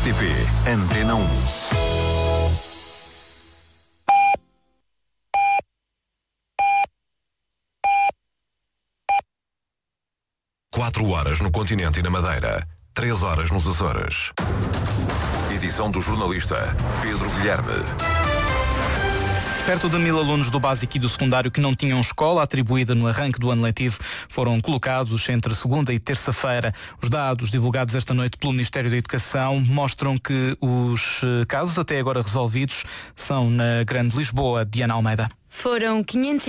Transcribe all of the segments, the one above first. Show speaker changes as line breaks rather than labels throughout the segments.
RTP Antena 1. Quatro horas no continente e na Madeira, 3 horas nos Açores. Edição do jornalista Pedro Guilherme.
Perto de 1000 alunos do básico e do secundário que não tinham escola atribuída no arranque do ano letivo foram colocados entre segunda e terça-feira. Os dados divulgados esta noite pelo Ministério da Educação mostram que os casos até agora resolvidos são na Grande Lisboa. Diana Almeida.
Foram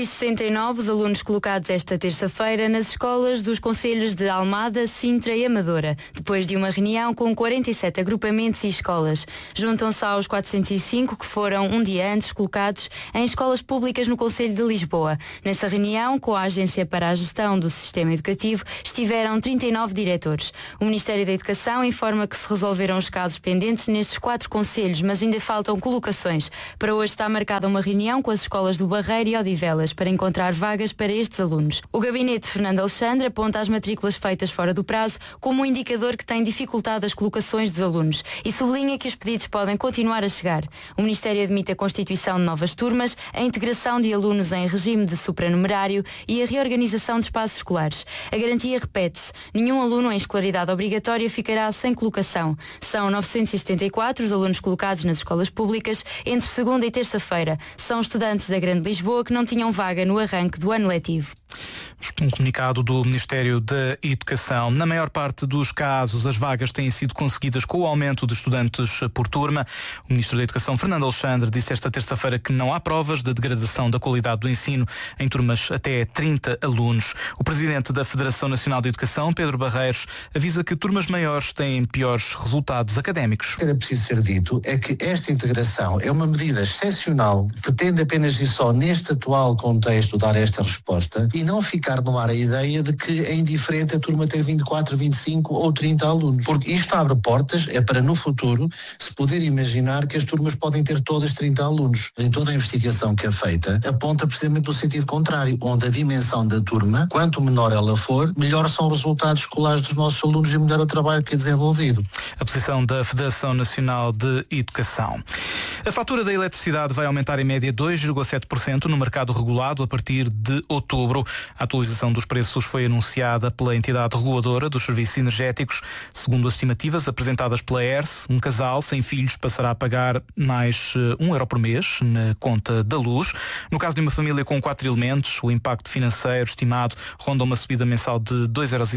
569 os alunos colocados esta terça-feira nas escolas dos concelhos de Almada, Sintra e Amadora, depois de uma reunião com 47 agrupamentos e escolas. Juntam-se aos 405 que foram um dia antes colocados em escolas públicas no Concelho de Lisboa. Nessa reunião, com a Agência para a Gestão do Sistema Educativo, estiveram 39 diretores. O Ministério da Educação informa que se resolveram os casos pendentes nestes 4 concelhos, mas ainda faltam colocações. Para hoje está marcada uma reunião com as escolas do Barreiro e Odivelas para encontrar vagas para estes alunos. O gabinete de Fernando Alexandre aponta as matrículas feitas fora do prazo como um indicador que tem dificultado as colocações dos alunos e sublinha que os pedidos podem continuar a chegar. O Ministério admite a constituição de novas turmas, a integração de alunos em regime de supranumerário e a reorganização de espaços escolares. A garantia repete-se. Nenhum aluno em escolaridade obrigatória ficará sem colocação. São 974 os alunos colocados nas escolas públicas entre segunda e terça-feira. São estudantes da Grande Lisboa que não tinham vaga no arranque do ano letivo.
Um comunicado do Ministério da Educação. Na maior parte dos casos, as vagas têm sido conseguidas com o aumento de estudantes por turma. O Ministro da Educação, Fernando Alexandre, disse esta terça-feira que não há provas de degradação da qualidade do ensino em turmas até 30 alunos. O Presidente da Federação Nacional de Educação, Pedro Barreiros, avisa que turmas maiores têm piores resultados académicos.
O que era preciso ser dito é que esta integração é uma medida excepcional, pretende apenas e só neste atual contexto dar esta resposta e não ficar no ar a ideia de que é indiferente a turma ter 24, 25 ou 30 alunos. Porque isto abre portas, é para no futuro se poder imaginar que as turmas podem ter todas 30 alunos. E toda a investigação que é feita aponta precisamente no sentido contrário, onde a dimensão da turma, quanto menor ela for, melhor são os resultados escolares dos nossos alunos e melhor o trabalho que é desenvolvido.
A posição da Federação Nacional de Educação. A fatura da eletricidade vai aumentar em média 2,7% no mercado regulado a partir de outubro. A atualização dos preços foi anunciada pela entidade reguladora dos serviços energéticos. Segundo as estimativas apresentadas pela ERSE, um casal sem filhos passará a pagar mais €1 por mês na conta da luz. No caso de uma família com 4 elementos, o impacto financeiro estimado ronda uma subida mensal de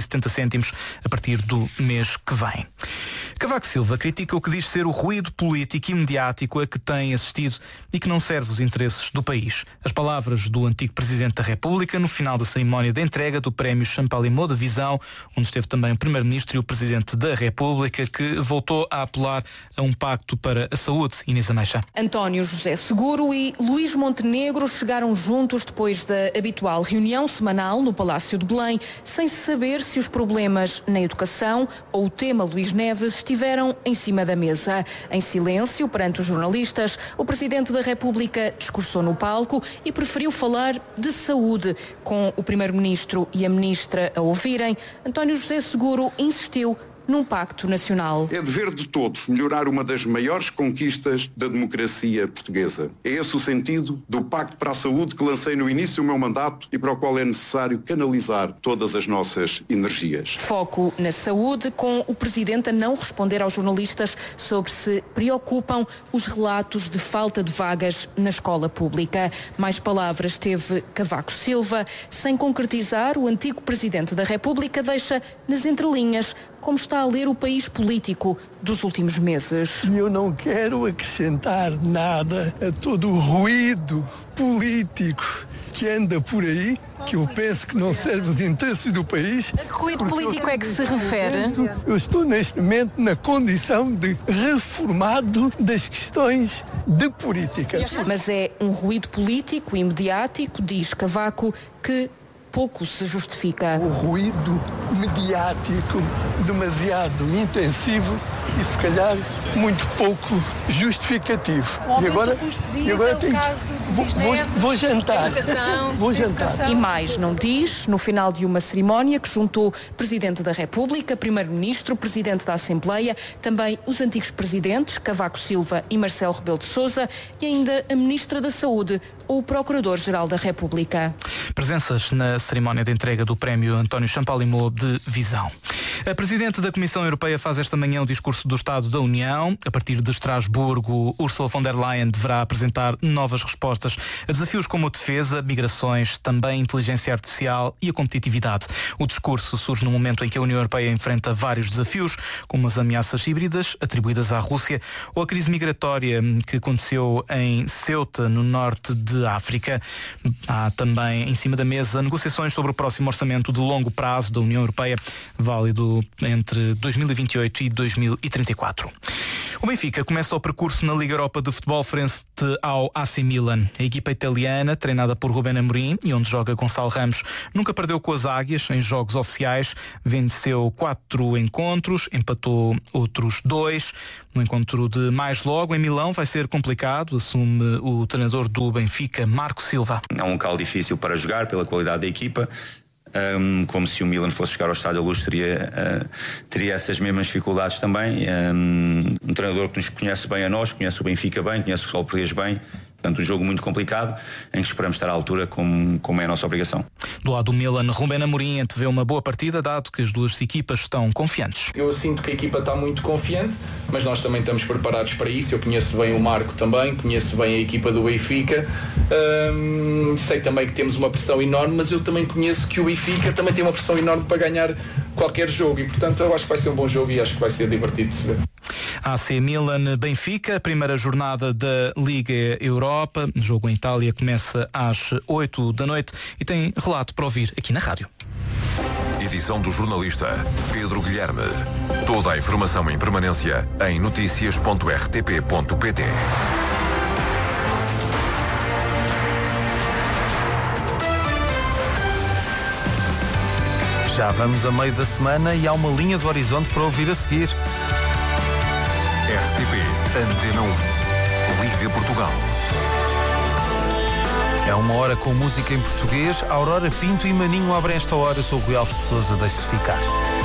€2,70 a partir do mês que vem. Cavaco Silva critica o que diz ser o ruído político e mediático a que tem assistido e que não serve os interesses do país. As palavras do antigo Presidente da República no final da cerimónia de entrega do prémio Champalimau da Visão, onde esteve também o Primeiro-Ministro e o Presidente da República, que voltou a apelar a um pacto para a saúde. Inês Ameixa.
António José Seguro e Luís Montenegro chegaram juntos depois da habitual reunião semanal no Palácio de Belém, sem saber se os problemas na educação ou o tema Luís Neves estiveram em cima da mesa. Em silêncio, perante os jornalistas, o Presidente da República discursou no palco e preferiu falar de saúde. Com o Primeiro-Ministro e a Ministra a ouvirem, António José Seguro insistiu num pacto nacional.
É dever de todos melhorar uma das maiores conquistas da democracia portuguesa. É esse o sentido do Pacto para a Saúde que lancei no início do meu mandato e para o qual é necessário canalizar todas as nossas energias.
Foco na saúde, com o Presidente a não responder aos jornalistas sobre se preocupam os relatos de falta de vagas na escola pública. Mais palavras teve Cavaco Silva. Sem concretizar, o antigo Presidente da República deixa nas entrelinhas como está a ler o país político dos últimos meses.
Eu não quero acrescentar nada a todo o ruído político que anda por aí, que eu penso que não serve os interesses do país.
A que ruído político é que se refere?
Eu estou neste momento na condição de reformado das questões de política.
Mas é um ruído político e mediático, diz Cavaco, que pouco se justifica.
O ruído mediático demasiado intensivo e se calhar muito pouco justificativo. E agora tenho vou jantar. Vou jantar.
E mais, não diz, no final de uma cerimónia que juntou Presidente da República, Primeiro-Ministro, Presidente da Assembleia, também os antigos presidentes, Cavaco Silva e Marcelo Rebelo de Sousa, e ainda a Ministra da Saúde ou o Procurador-Geral da República.
Presenças na cerimónia de entrega do prémio António Champalimau de Visão. A Presidente da Comissão Europeia faz esta manhã o discurso do Estado da União. A partir de Estrasburgo, Ursula von der Leyen deverá apresentar novas respostas a desafios como a defesa, migrações, também inteligência artificial e a competitividade. O discurso surge no momento em que a União Europeia enfrenta vários desafios, como as ameaças híbridas atribuídas à Rússia ou a crise migratória que aconteceu em Ceuta, no norte de África. Há também em cima da mesa negociações sobre o próximo orçamento de longo prazo da União Europeia, válido entre 2028 e 2034. O Benfica começa o percurso na Liga Europa de Futebol frente ao AC Milan. A equipa italiana, treinada por Ruben Amorim e onde joga Gonçalo Ramos, nunca perdeu com as águias em jogos oficiais. Venceu 4 encontros, empatou outros 2. No encontro de mais logo, em Milão, vai ser complicado, assume o treinador do Benfica, Marco Silva.
É um local difícil para jogar pela qualidade da equipa. Como se o Milan fosse jogar ao Estádio da Luz, teria essas mesmas dificuldades também. Um treinador que nos conhece bem a nós, conhece o Benfica bem, conhece o futebol português bem. Portanto, um jogo muito complicado, em que esperamos estar à altura, como é a nossa obrigação.
Do lado do Milan, Ruben Amorim antevê uma boa partida, dado que as duas equipas estão confiantes.
Eu sinto que a equipa está muito confiante, mas nós também estamos preparados para isso. Eu conheço bem o Marco também, conheço bem a equipa do Benfica. Sei também que temos uma pressão enorme, mas eu também conheço que o Benfica também tem uma pressão enorme para ganhar qualquer jogo. E, portanto, eu acho que vai ser um bom jogo e acho que vai ser divertido de se ver.
AC Milan-Benfica, primeira jornada da Liga Europa. O jogo em Itália começa às 8 da noite e tem relato para ouvir aqui na rádio.
Edição do jornalista Pedro Guilherme. Toda a informação em permanência em noticias.rtp.pt.
Já vamos a meio da semana e há uma linha do horizonte para ouvir a seguir.
RTP Antena 1. Liga Portugal.
É uma hora com música em português. Aurora Pinto e Maninho abrem esta hora. Sou o Rui Alves de Sousa. Deixe-se ficar.